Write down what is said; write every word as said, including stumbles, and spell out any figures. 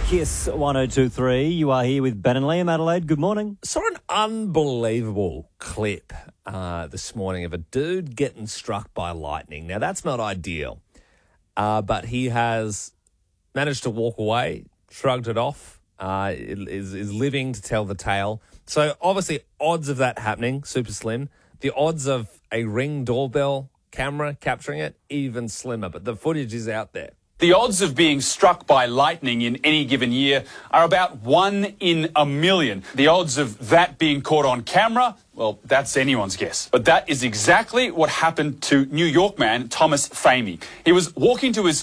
Kiss one oh two three. You are here with Ben and Liam. Adelaide, good morning. Saw an unbelievable clip uh, this morning of a dude getting struck by lightning. Now, that's not ideal, uh, but he has managed to walk away, shrugged it off, uh, is, is living to tell the tale. So, obviously, odds of that happening, super slim. The odds of a Ring doorbell camera capturing it, even slimmer. But the footage is out there. The odds of being struck by lightning in any given year are about one in a million. The odds of that being caught on camera, well, that's anyone's guess. But that is exactly what happened to New York man Thomas Famey. He was walking to his